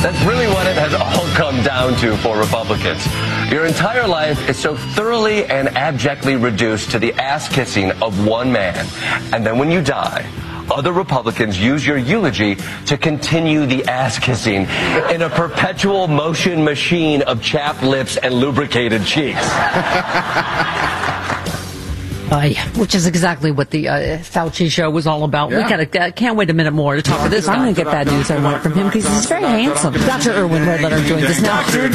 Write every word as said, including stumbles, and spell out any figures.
That's really what it has all come down to for Republicans. Your entire life is so thoroughly and abjectly reduced to the ass-kissing of one man. And then when you die, other Republicans use your eulogy to continue the ass-kissing in a perpetual motion machine of chapped lips and lubricated cheeks. Uh, yeah, which is exactly what the uh, Fauci show was all about. Yeah. We gotta, uh, can't wait a minute more to talk to this. I'm going to get bad news I want from him because he's very handsome. Doctor Erwin Redletter joins us now.